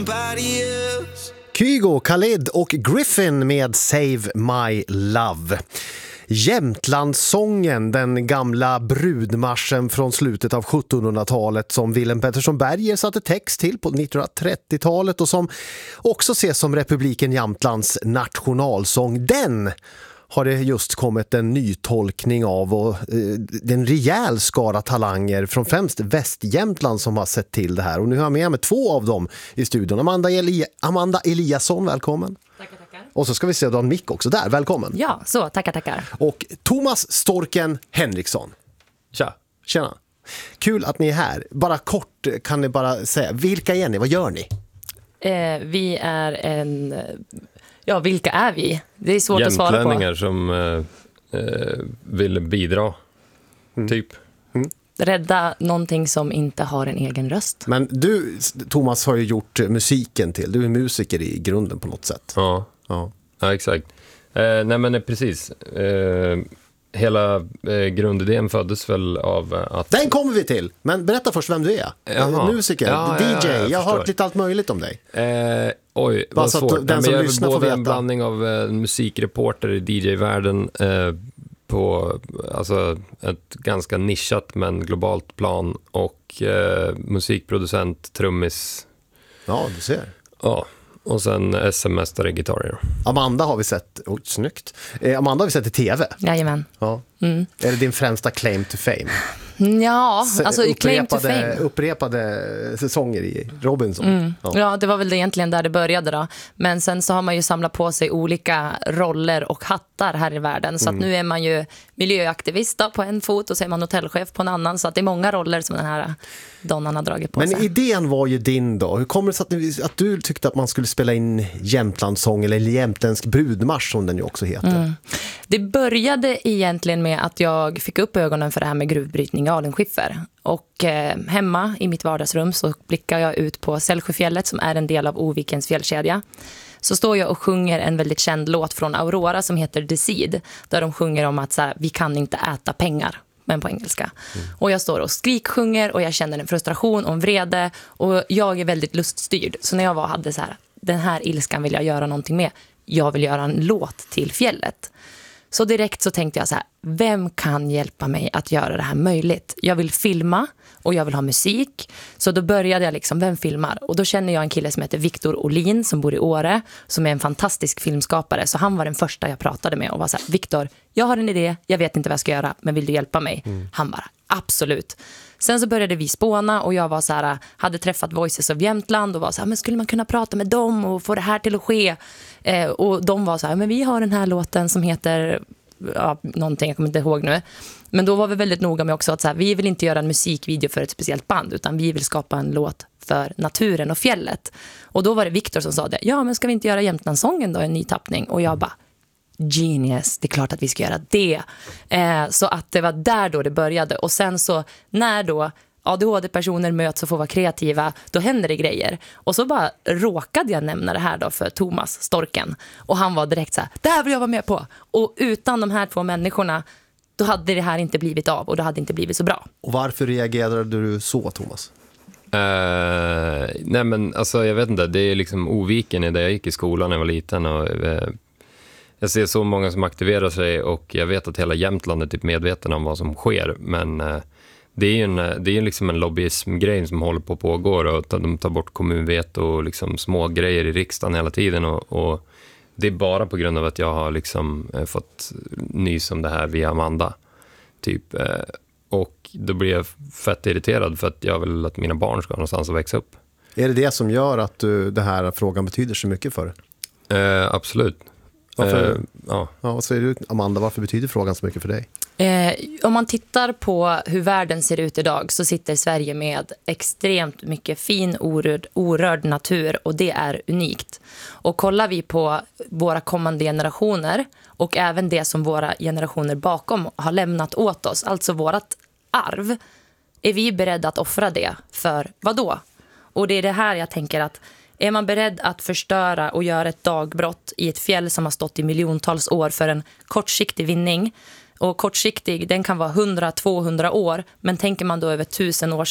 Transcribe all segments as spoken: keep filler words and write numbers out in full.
somebody else. Kygo, Khalid och Griffin med Save My Love. Jämtlandssången, den gamla brudmarschen från slutet av sjuttonhundratalet som Willem Pettersson Berger satte text till på nittonhundratrettiotalet och som också ses som Republiken Jämtlands nationalsång. Den har det just kommit en ny tolkning av och eh, den rejäl skara talanger från främst Västjämtland som har sett till det här. Och nu har jag med mig två av dem i studion. Amanda, Eli- Amanda Eliasson, välkommen. Tackar, tackar. Och så ska vi se då en mick också där, välkommen. Ja, så, tackar, tackar. Och Thomas Storken Henriksson. Tja. Tjena. Kul att ni är här. Bara kort kan ni bara säga, vilka är ni? Vad gör ni? Eh, vi är en... Ja, vilka är vi? Det är svårt att svara på. Jämtlänningar som eh, eh, vill bidra, mm. typ. Mm. Rädda någonting som inte har en egen röst. Men du, Thomas, har ju gjort musiken till. Du är musiker i grunden på något sätt. Ja, ja. ja exakt. Eh, nej men precis. Eh, hela eh, grundidén föddes väl av att... Den kommer vi till, men berätta först vem du är. Jaha. Musiker, Ja, D J. ja, ja, jag jag har förstår. hört lite allt möjligt om dig. Eh, oj, Bara vad så att svårt. den Nej, som men jag är lyssnar får både en veta. blandning av eh, musikreporter i D J-världen eh, på alltså, ett ganska nischat men globalt plan och eh, musikproducent, trummis. Ja, du ser. Ja, och sen S M-mästare gitarrer. Amanda har vi sett, oj, snyggt. Eh, Amanda har vi sett i tv. Jajamän. Ja. Mm. Är det din främsta claim to fame? Ja, alltså upprepade, claim to fame. upprepade säsonger i Robinson. Mm. Ja. Ja, det var väl egentligen där det började då. Men sen så har man ju samlat på sig olika roller och hattar här i världen. Så Mm. att nu är man ju miljöaktivist då på en fot och så är man hotellchef på en annan. Så att det är många roller som den här donnan har dragit på Men sig. idén var ju din då. Hur kommer det sig att, ni, att du tyckte att man skulle spela in Jämtlandssång eller Jämtländsk brudmarsch som den ju också heter? Mm. Det började egentligen med att jag fick upp ögonen för det här med gruvbrytning i alunskiffer. Och eh, hemma i mitt vardagsrum så blickar jag ut på Sällsjöfjället som är en del av Ovikens fjällkedja. Så står jag och sjunger en väldigt känd låt från Aurora som heter The Seed. Där de sjunger om att så här, vi kan inte äta pengar, men på engelska. Mm. Och jag står och skriksjunger och jag känner en frustration och en vrede. Och jag är väldigt luststyrd. Så när jag var hade så här, den här ilskan vill jag göra någonting med. Jag vill göra en låt till fjället. Så direkt så tänkte jag så här, vem kan hjälpa mig att göra det här möjligt? Jag vill filma och jag vill ha musik. Så då började jag liksom, vem filmar? Och då känner jag en kille som heter Viktor Olin som bor i Åre, som är en fantastisk filmskapare. Så han var den första jag pratade med och var så här, Viktor, jag har en idé, jag vet inte vad jag ska göra, men vill du hjälpa mig? Mm. Han bara, absolut. Sen så började vi spåna och jag var så här, hade träffat Voices of Jämtland och var så här, men skulle man kunna prata med dem och få det här till att ske? Eh, och de var så här, men vi har den här låten som heter ja, någonting, jag kommer inte ihåg nu. Men då var vi väldigt noga med också att så här, vi vill inte göra en musikvideo för ett speciellt band utan vi vill skapa en låt för naturen och fjället. Och då var det Viktor som sa det, ja men ska vi inte göra Jämtlandssången då, en ny tappning? Och jag bara, genius, det är klart att vi ska göra det. Eh, så att det var där då det började. Och sen så när då A D H D-personer möts och får vara kreativa, då händer det grejer. Och så bara råkade jag nämna det här då för Thomas Storken. Och han var direkt så här, det här vill jag vara med på. Och utan de här två människorna, då hade det här inte blivit av och det hade inte blivit så bra. Och varför reagerade du så, Thomas? Uh, nej men alltså jag vet inte, det är liksom Oviken där jag gick i skolan när jag var liten och uh, jag ser så många som aktiverar sig och jag vet att hela Jämtland är typ medveten om vad som sker, men uh, det är ju en, det är liksom en lobbyismgrej som håller på att pågå och de tar bort kommunveto och liksom små grejer i riksdagen hela tiden och, och det är bara på grund av att jag har liksom uh, fått nys om det här via Amanda typ uh, och då blir jag fett irriterad för att jag vill att mina barn ska ha någonstans att växa upp. Är det det som gör att du, den här frågan betyder så mycket för dig? Uh, absolut. Varför, uh, ja. Ja, vad säger du, Amanda, varför betyder frågan så mycket för dig? Eh, om man tittar på hur världen ser ut idag så sitter Sverige med extremt mycket fin orörd, orörd natur och det är unikt. Och kollar vi på våra kommande generationer och även det som våra generationer bakom har lämnat åt oss, alltså vårat arv, är vi beredda att offra det för vad då? Och det är det här jag tänker att är man beredd att förstöra och göra ett dagbrott i ett fjäll som har stått i miljontals år för en kortsiktig vinning, och kortsiktig, den kan vara hundra till tvåhundra år, men tänker man då över tusen års lopp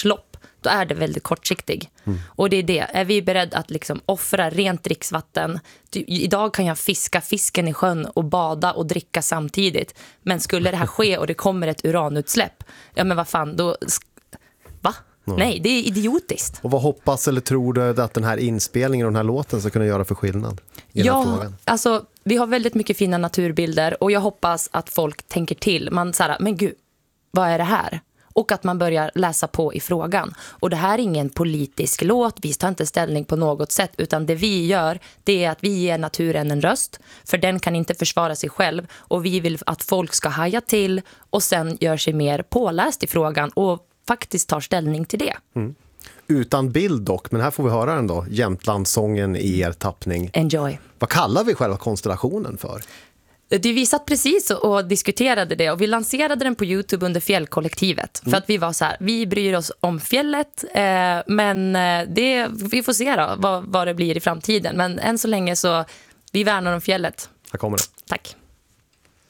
då är det väldigt kortsiktig. Mm. Och det är det. Är vi beredda att liksom offra rent dricksvatten? Idag kan jag fiska fisken i sjön och bada och dricka samtidigt. Men skulle det här ske och det kommer ett uranutsläpp, ja men vad fan, då... Va? Mm. Nej, det är idiotiskt. Och vad hoppas eller tror du att den här inspelningen och den här låten ska kunna göra för skillnad i ja, den här frågan? Alltså, vi har väldigt mycket fina naturbilder och jag hoppas att folk tänker till. Man säger, men gud, vad är det här? Och att man börjar läsa på i frågan. Och det här är ingen politisk låt, vi tar inte ställning på något sätt, utan det vi gör, det är att vi ger naturen en röst, för den kan inte försvara sig själv, och vi vill att folk ska haja till och sen gör sig mer påläst i frågan och faktiskt tar ställning till det. Mm. Utan bild dock, men här får vi höra den då. Jämtlandssången i er tappning. Enjoy. Vad kallar vi själva konstellationen för? Det vi satt precis och diskuterade det, och vi lanserade den på YouTube under Fjällkollektivet. För mm. att vi var så här, vi bryr oss om fjället, eh, men det, vi får se då vad, vad det blir i framtiden. Men än så länge så, vi värnar om fjället. Här kommer det. Tack.